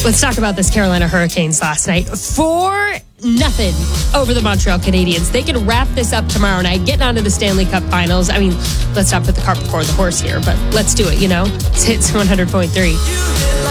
Let's talk about this Carolina Hurricanes last night. 4-0 over the Montreal Canadiens. They can wrap this up tomorrow night, getting onto the Stanley Cup Finals. I mean, let's not put the cart before the horse here, but let's do it, you know? It's Hits 100.3.